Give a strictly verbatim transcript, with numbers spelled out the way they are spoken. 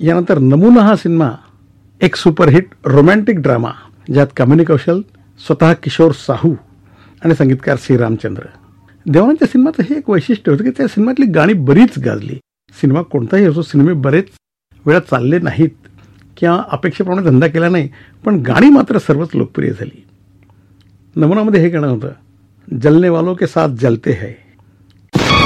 यानंतर नमुना हा सिनेमा एक सुपरहिट रोमॅन्टिक ड्रामा, ज्यात कामिनी कौशल, स्वतः किशोर साहू आणि संगीतकार सी रामचंद्र. देवानंदच्या सिनेमाचं हे एक वैशिष्ट्य होतं की त्या सिनेमातली गाणी बरीच गाजली. सिनेमा कोणताही असो, सिनेमे बरेच वेळा चालले नाहीत किंवा अपेक्षेप्रमाणे धंदा केला नाही, पण गाणी मात्र सर्वच लोकप्रिय झाली. नमुनामध्ये हे गाणं होतं, जलने वालों के साथ जलते है.